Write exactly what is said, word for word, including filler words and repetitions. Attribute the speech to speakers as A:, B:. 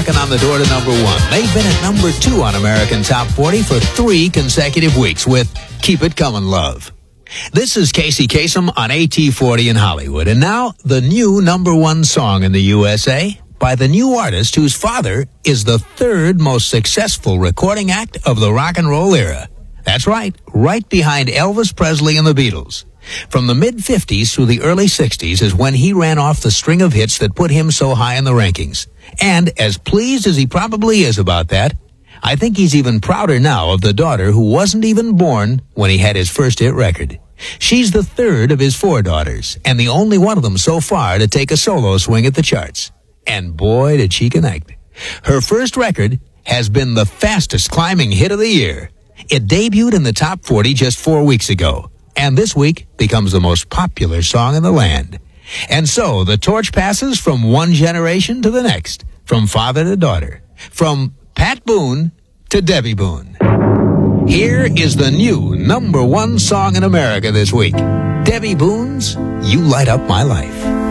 A: knocking on the door to number one. They've been at number two on American Top forty for three consecutive weeks with Keep It Comin' Love. This is Casey Kasem on A T forty in Hollywood. And now, the new number one song in the U S A by the new artist whose father is the third most successful recording act of the rock and roll era. That's right, right behind Elvis Presley and the Beatles. From the mid-fifties through the early sixties is when he ran off the string of hits that put him so high in the rankings. And as pleased as he probably is about that, I think he's even prouder now of the daughter who wasn't even born when he had his first hit record. She's the third of his four daughters, and the only one of them so far to take a solo swing at the charts. And boy, did she connect. Her first record has been the fastest climbing hit of the year. It debuted in the top forty just four weeks ago, and this week becomes the most popular song in the land. And so the torch passes from one generation to the next, from father to daughter, from Pat Boone to Debbie Boone. Here is the new number one song in America this week, Debbie Boone's You Light Up My Life.